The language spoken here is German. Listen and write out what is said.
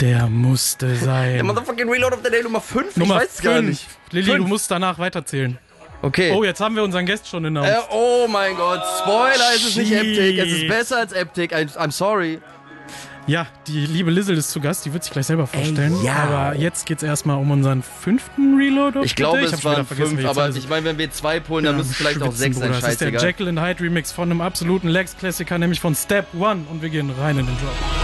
Der musste sein. Der Motherfucking Reload of the Day Nummer 5? Nummer ich weiß es gar 5. nicht. Lilly, 5. du musst danach weiterzählen. Okay. Oh, jetzt haben wir unseren Guest schon announced. Oh mein Gott, Spoiler, es ist nicht Shit. Eptic, es ist besser als Eptic, I'm sorry. Ja, die liebe Lizzle ist zu Gast, die wird sich gleich selber vorstellen. ja. Aber jetzt geht's erstmal um unseren 5. Reload. Ich glaube, hab es schon wieder waren vergessen, 5, welche aber Zahl es ich meine, wenn wir 2 pullen, dann müssen es vielleicht auch 6 sein, Bruder. Das ist der scheißegal. Jekyll and Hyde Remix von einem absoluten Lex-Klassiker, nämlich von Step 1. Und wir gehen rein in den Drop.